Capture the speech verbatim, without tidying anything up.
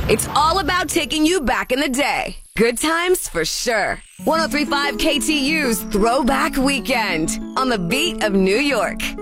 It's all about taking you back in the day. Good times for sure. one oh three point five K T U's Throwback Weekend on the beat of New York.